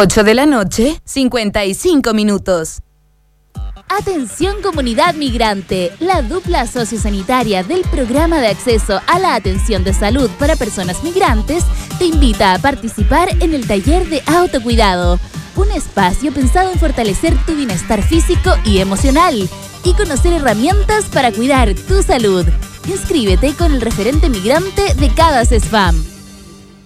8 de la noche, 55 minutos. Atención comunidad migrante, la dupla sociosanitaria del Programa de Acceso a la Atención de Salud para Personas Migrantes te invita a participar en el taller de autocuidado, un espacio pensado en fortalecer tu bienestar físico y emocional y conocer herramientas para cuidar tu salud. Inscríbete con el referente migrante de cada CESFAM.